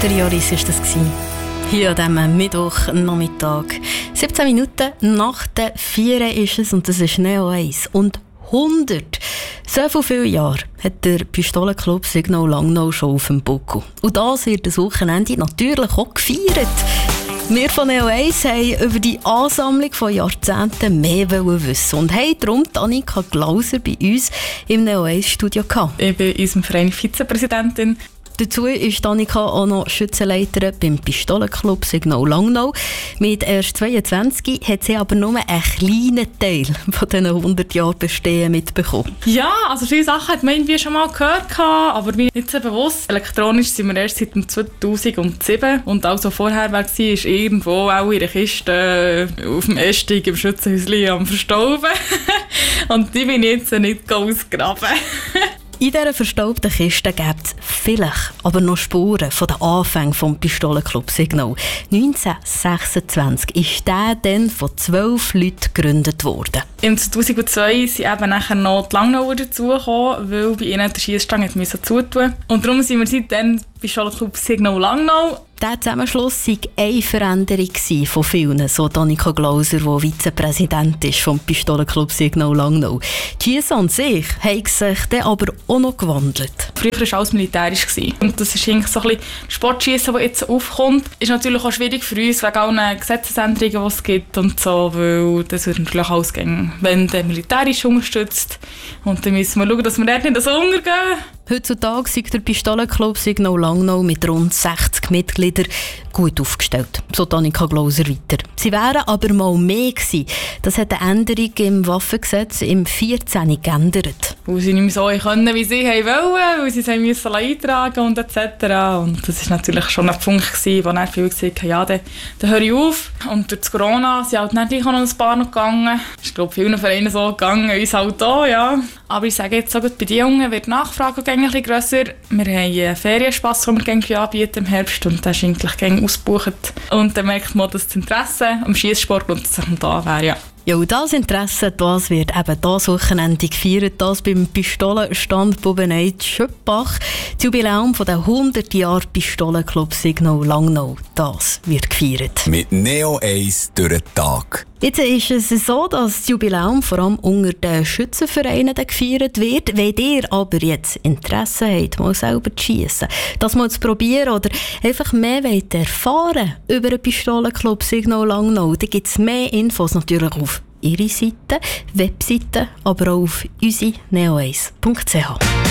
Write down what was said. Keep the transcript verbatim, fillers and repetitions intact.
Der Joris war das. Hier an diesem Mittwochnachmittag. siebzehn Minuten nach der vier ist es und das ist Neo eins. Und hundert. So viele Jahre hat der Pistolenclub Signal Langnau schon auf dem Buckel. Und das wird das Wochenende natürlich auch gefeiert. Wir von Neo eins haben über die Ansammlung von Jahrzehnten mehr wissen und haben darum Annika Glauser bei uns im Neo eins Studio gehabt. Ich bin in unserem Verein Vizepräsidentin. Dazu ist Annika auch noch Schützenleiterin beim Pistolenclub Signal Langnau. Mit erst zweiundzwanzig hat sie aber nur einen kleinen Teil von diesen hundert Jahren Bestehen mitbekommen. Ja, also viele Sachen hat man irgendwie schon mal gehört, aber mir nicht so bewusst. Elektronisch sind wir erst seit zweitausendsieben und also vorher war ich irgendwo auch in der Kiste auf dem Esstieg im Schützenhäuschen am Verstauben. Und die bin ich jetzt nicht ausgraben. In dieser verstaubten Kiste gibt es vielleicht aber noch Spuren von den Anfängen des Pistolenclub Signal. neunzehnhundertsechsundzwanzig ist der dann von zwölf Leuten gegründet worden. Im zweitausendzwei sind eben nachher noch die Langnauer dazugekommen, weil bei ihnen der Schiessstang zutun. Und darum sind wir seitdem Pistolenclub Signal Langnau. Dieser Zusammenschluss war eine Veränderung von vielen, so Annika Glauser, die Vizepräsident ist vom Pistolenclub Signal Langnau. Die Schiessen an sich haben sich dann aber auch noch gewandelt. Früher war alles militärisch. Und das ist eigentlich so ein bisschen Sportschiessen, das jetzt aufkommt. Ist natürlich auch schwierig für uns, wegen allen Gesetzesänderungen, die es gibt und so, weil das wird natürlich alles gehen, wenn der militärisch unterstützt. Und dann müssen wir schauen, dass wir dort nicht so untergehen. Heutzutage ist der Pistolenclub Signal Langnau mit rund sechzig Mitgliedern gut aufgestellt. So Annika Glauser weiter. Sie wären aber mal mehr gewesen. Das hat eine Änderung im Waffengesetz im vierzehn geändert. Weil sie nicht mehr so können, wie sie wollen, weil sie es müssen eintragen und et cetera. Und das war natürlich schon ein Punkt, gewesen, wo dann viele gesagt haben, ja, dann, dann höre ich auf. Und durch das Corona sind halt nicht auch noch ein paar noch gegangen. Das ist, glaube ich, vielen Vereinen so gegangen, uns halt auch, ja. Aber ich sage jetzt, so gut, bei den Jungen wird die Nachfrage ein bisschen grösser. Wir haben einen Ferienspass, den wir anbieten im Herbst und der ist eigentlich ausgebucht. Und dann merkt man, dass das Interesse am Schiesssport und das da wäre, ja. Ja, und das Interesse, das wird eben das Wochenende gefeiert, das beim Pistolenstand Bubeneit Schöppach. Das Jubiläum von den hundert Jahren Pistolenclub Signal Langnau, das wird gefeiert. Mit Neo eins durch den Tag. Jetzt ist es so, dass das Jubiläum vor allem unter den Schützenvereinen gefeiert wird. Wenn ihr aber jetzt Interesse habt, mal selber zu schiessen, das mal zu probieren oder einfach mehr wollt erfahren über den Pistolenclub Signal Langnau, dann gibt es mehr Infos natürlich auf ihre Seite, Webseite, aber auch auf unsere neo eins punkt c h.